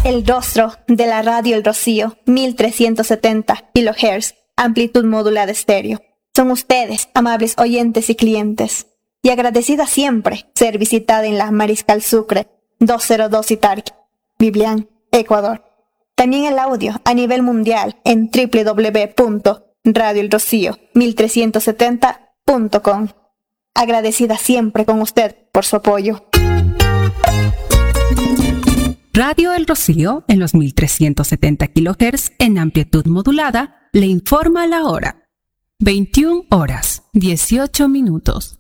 el rostro de la radio El Rocío, 1370 kHz, amplitud modulada estéreo. Son ustedes, amables oyentes y clientes, y agradecida siempre ser visitada en la Mariscal Sucre, 202 Itarqui, Biblián, Ecuador. También el audio a nivel mundial en www.radioelrocío1370.com. Agradecida siempre con usted por su apoyo. Radio El Rocío, en los 1370 kHz en amplitud modulada, le informa la hora. 21 horas, 18 minutos.